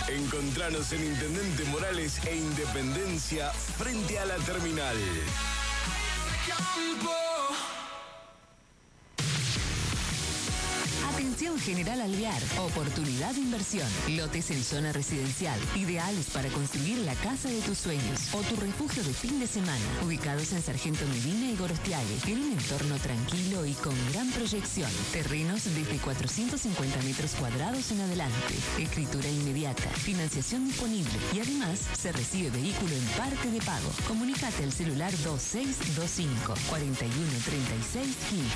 Encontranos en Intendente Morales e Independencia frente a la terminal. Atención General Alvear, oportunidad de inversión. Lotes en zona residencial, ideales para construir la casa de tus sueños o tu refugio de fin de semana. Ubicados en Sargento Medina y Gorostiague, en un entorno tranquilo y con gran proyección. Terrenos desde 450 metros cuadrados en adelante. Escritura inmediata, financiación disponible y además se recibe vehículo en parte de pago. Comunícate al celular 2625 41 36 15.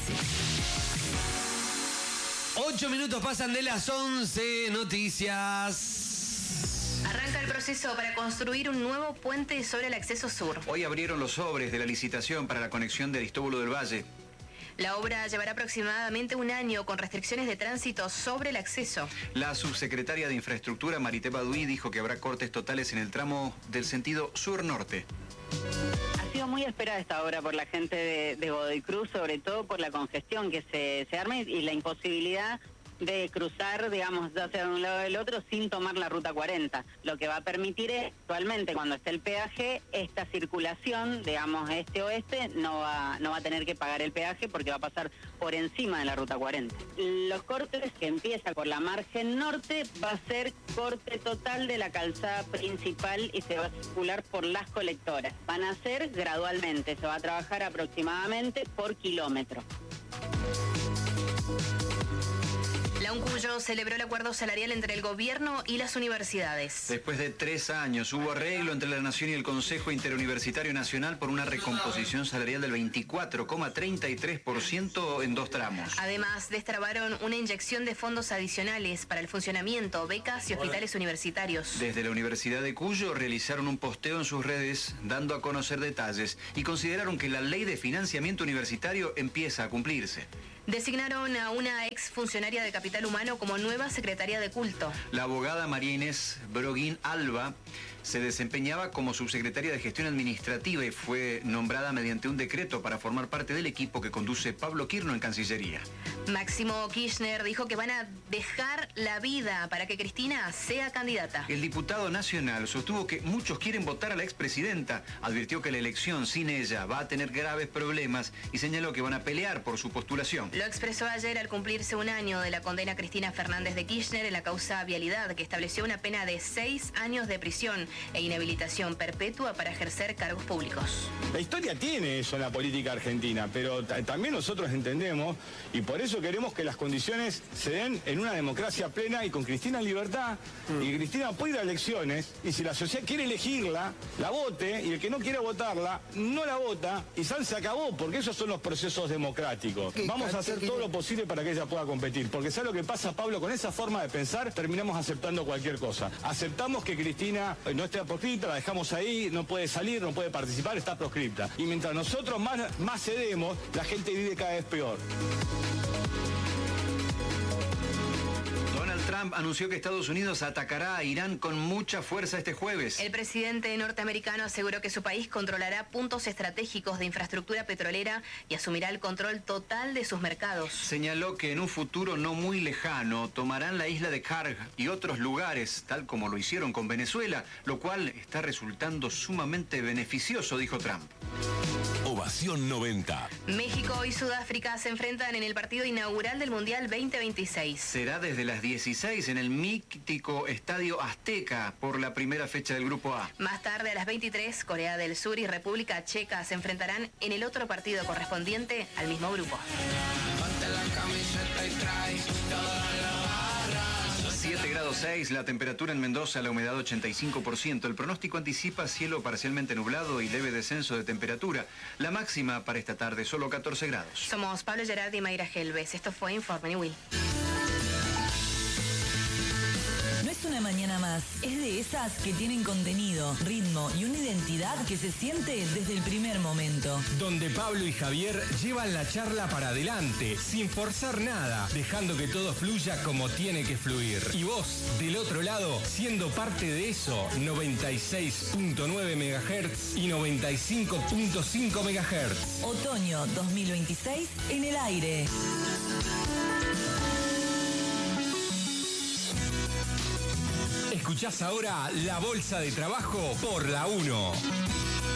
8 minutos pasan de las 11, noticias. Arranca el proceso para construir un nuevo puente sobre el acceso sur. Hoy abrieron los sobres de la licitación para la conexión de Aristóbulo del Valle. La obra llevará aproximadamente un año con restricciones de tránsito sobre el acceso. La subsecretaria de Infraestructura, Marité Baduí, dijo que habrá cortes totales en el tramo del sentido sur-norte. Ha sido muy esperada esta obra por la gente de Godoy Cruz, sobre todo por la congestión que se arma y la imposibilidad de cruzar, digamos, ya sea de un lado o del otro, sin tomar la ruta 40. Lo que va a permitir es, actualmente, cuando esté el peaje, esta circulación, digamos, este-oeste, no va a tener que pagar el peaje porque va a pasar por encima de la ruta 40. Los cortes, que empieza por la margen norte, va a ser corte total de la calzada principal y se va a circular por las colectoras. Van a ser gradualmente, se va a trabajar aproximadamente por kilómetro. La UNCUYO celebró el acuerdo salarial entre el gobierno y las universidades. Después de 3 años hubo arreglo entre la Nación y el Consejo Interuniversitario Nacional por una recomposición salarial del 24,33% en 2 tramos. Además, destrabaron una inyección de fondos adicionales para el funcionamiento, becas y hospitales universitarios. Desde la Universidad de Cuyo realizaron un posteo en sus redes dando a conocer detalles y consideraron que la ley de financiamiento universitario empieza a cumplirse. Designaron a una exfuncionaria de Capital Humano como nueva secretaria de culto. La abogada María Inés Broguín Alba se desempeñaba como subsecretaria de Gestión Administrativa y fue nombrada mediante un decreto para formar parte del equipo que conduce Pablo Quirno en Cancillería. Máximo Kirchner dijo que van a dejar la vida para que Cristina sea candidata. El diputado nacional sostuvo que muchos quieren votar a la expresidenta, advirtió que la elección sin ella va a tener graves problemas y señaló que van a pelear por su postulación. Lo expresó ayer al cumplirse un año de la condena a Cristina Fernández de Kirchner en la causa Vialidad, que estableció una pena de 6 años de prisión e inhabilitación perpetua para ejercer cargos públicos. La historia tiene eso en la política argentina, pero también nosotros entendemos y por eso queremos que las condiciones se den en una democracia plena y con Cristina en libertad. Y Cristina puede ir a elecciones y si la sociedad quiere elegirla, la vote, y el que no quiere votarla, no la vota y se acabó, porque esos son los procesos democráticos. Vamos a hacer todo lo posible para que ella pueda competir, porque ¿sabe lo que pasa, Pablo? Con esa forma de pensar terminamos aceptando cualquier cosa. Aceptamos que Cristina no esté proscripta, la dejamos ahí, no puede salir, no puede participar, está proscripta. Y mientras nosotros más cedemos, la gente vive cada vez peor. Donald Trump anunció que Estados Unidos atacará a Irán con mucha fuerza este jueves. El presidente norteamericano aseguró que su país controlará puntos estratégicos de infraestructura petrolera y asumirá el control total de sus mercados. Señaló que en un futuro no muy lejano tomarán la isla de Karg y otros lugares, tal como lo hicieron con Venezuela, lo cual está resultando sumamente beneficioso, dijo Trump. Ovación 90. México y Sudáfrica se enfrentan en el partido inaugural del Mundial 2026. Será desde las 16 en el mítico Estadio Azteca por la primera fecha del Grupo A. Más tarde, a las 23, Corea del Sur y República Checa se enfrentarán en el otro partido correspondiente al mismo grupo. 7 grados 6, la temperatura en Mendoza, la humedad 85%. El pronóstico anticipa cielo parcialmente nublado y leve descenso de temperatura. La máxima para esta tarde, solo 14 grados. Somos Pablo Gerardi y Mayra Helves. Esto fue Informe Niwil. No es una mañana más, es de esas que tienen contenido, ritmo y una identidad que se siente desde el primer momento. Donde Pablo y Javier llevan la charla para adelante, sin forzar nada, dejando que todo fluya como tiene que fluir. Y vos, del otro lado, siendo parte de eso, 96.9 MHz y 95.5 MHz. Otoño 2026 en el aire. Escuchás ahora La Bolsa de Trabajo por La 1.